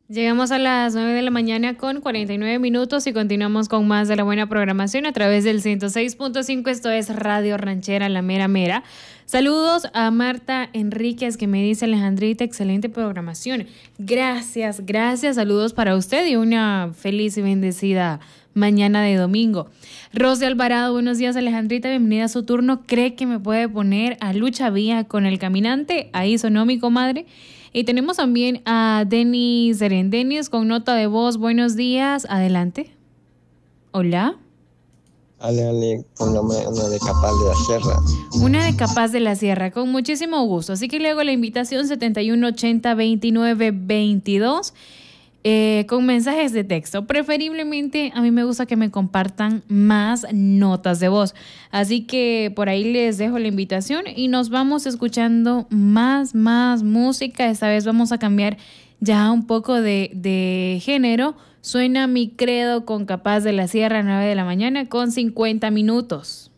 Llegamos a las 9 de la mañana con 49 minutos y continuamos con más de la buena programación a través del 106.5. Esto es Radio Ranchera, la mera mera. Saludos a Marta Enríquez que me dice: Alejandrita, excelente programación. Gracias, gracias. Saludos para usted y una feliz y bendecida mañana de domingo. Rosy Alvarado, buenos días, Alejandrita, bienvenida a su turno. ¿Cree que me puede poner a Lucha Vía con El Caminante? Ahí sonó mi comadre. Y tenemos también a Denis Serendenis con nota de voz. Buenos días, adelante. Hola. Ale, póngame una de Capaz de la Sierra. Una de Capaz de la Sierra, con muchísimo gusto. Así que le hago la invitación 7180-2922 con mensajes de texto. Preferiblemente a mí me gusta que me compartan más notas de voz. Así que por ahí les dejo la invitación y nos vamos escuchando más música. Esta vez vamos a cambiar ya un poco de género. Suena Mi Credo con Capaz de la Sierra, 9 de la mañana con 50 minutos.